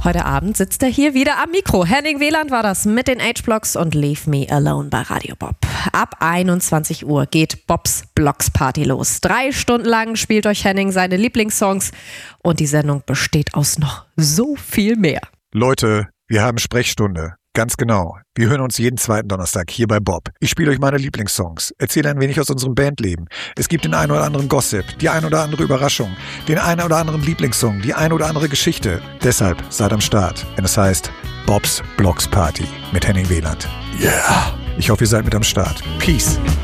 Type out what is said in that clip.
Heute Abend sitzt er hier wieder am Mikro. Henning Wieland war das mit den H-Blocks und Leave Me Alone bei Radio Bob. Ab 21 Uhr geht Bobs Blocks Party los. 3 Stunden lang spielt euch Henning seine Lieblingssongs und die Sendung besteht aus noch so viel mehr. Leute, wir haben Sprechstunde. Ganz genau. Wir hören uns jeden zweiten Donnerstag hier bei Bob. Ich spiele euch meine Lieblingssongs, erzähle ein wenig aus unserem Bandleben. Es gibt den einen oder anderen Gossip, die ein oder andere Überraschung, den einen oder anderen Lieblingssong, die ein oder andere Geschichte. Deshalb seid am Start, wenn es heißt Bobs Blocks Party mit Henning Wieland. Yeah! Ich hoffe, ihr seid mit am Start. Peace!